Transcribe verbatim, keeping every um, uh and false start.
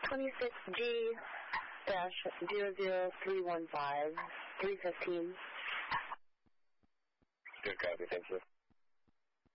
twenty-six G dash zero zero three one five, three fifteen. Good copy, thank you.